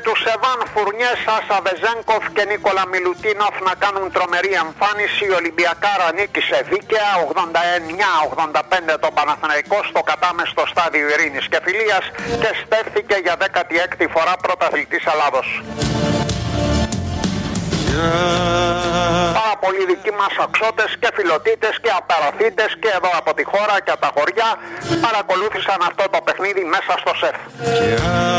τους Εβάν Φουρνιές, Σάσα Βεζένκοφ και Νίκολα Μιλουτίνοφ να κάνουν τρομερή εμφάνιση. Η Ολυμπιακάρα νίκησε δίκαια 89-85 τον Παναθηναϊκό στο κατάμεστο στάδιο ειρήνης και φιλίας και στέφθηκε για 16η φορά πρωταθλητής Ελλάδος. Πάρα πολλοί δικοί μας αξώτες και φιλοτίτες και απαραθήτες και εδώ από τη χώρα και από τα χωριά παρακολούθησαν αυτό το παιχνίδι μέσα στο σεφ.